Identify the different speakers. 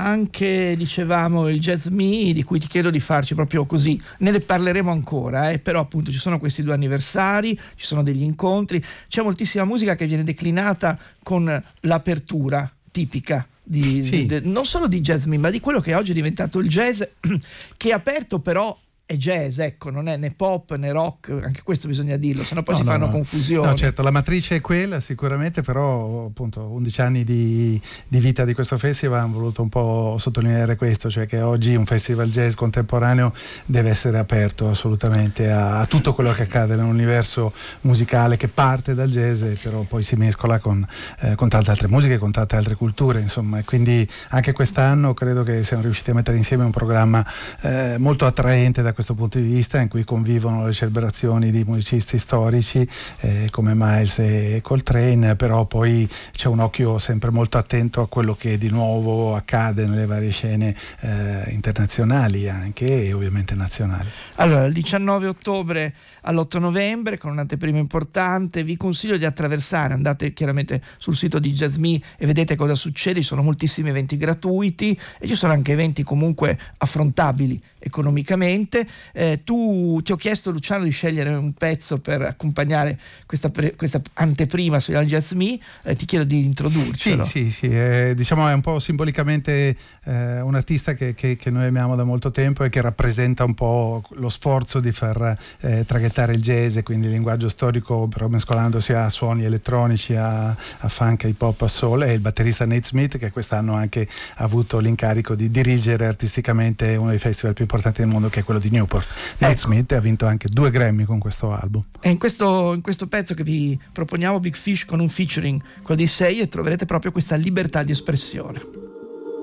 Speaker 1: anche, dicevamo, il Jazz Me, di cui ti chiedo di farci proprio così, ne parleremo ancora, però appunto ci sono questi 2 anniversari, ci sono degli incontri, c'è moltissima musica che viene declinata con l'apertura tipica non solo di Jazz Me, ma di quello che oggi è diventato il jazz, che è aperto però è jazz, ecco, non è né pop né rock, anche questo bisogna dirlo, sennò poi si fanno confusioni.
Speaker 2: No, certo, la matrice è quella sicuramente, però appunto 11 anni di vita di questo festival hanno voluto un po' sottolineare questo, cioè che oggi un festival jazz contemporaneo deve essere aperto assolutamente a tutto quello che accade nell'universo musicale, che parte dal jazz e però poi si mescola con tante altre musiche, con tante altre culture, insomma, e quindi anche quest'anno credo che siamo riusciti a mettere insieme un programma molto attraente da questo punto di vista, in cui convivono le celebrazioni di musicisti storici come Miles e Coltrane, però poi c'è un occhio sempre molto attento a quello che di nuovo accade nelle varie scene internazionali anche, e ovviamente nazionali.
Speaker 1: Allora, il 19 ottobre all'8 novembre con un'anteprima importante, vi consiglio di attraversare, andate chiaramente sul sito di Jazz Me e vedete cosa succede, ci sono moltissimi eventi gratuiti e ci sono anche eventi comunque affrontabili economicamente. Tu ti ho chiesto, Luciano, di scegliere un pezzo per accompagnare questa anteprima su Jazz Me, ti chiedo di introdurcelo.
Speaker 2: Sì, diciamo è un po' simbolicamente un artista che noi amiamo da molto tempo e che rappresenta un po' lo sforzo di far traghettare il jazz, e quindi il linguaggio storico, però mescolandosi a suoni elettronici, a funk, a hip hop, a soul. È il batterista Nate Smith, che quest'anno anche ha avuto l'incarico di dirigere artisticamente uno dei festival più importanti del mondo, che è quello di Newport. Nate Smith ha vinto anche 2 Grammy con questo album.
Speaker 1: E in questo pezzo che vi proponiamo, Big Fish con un featuring, quello di Sei, e troverete proprio questa libertà di espressione.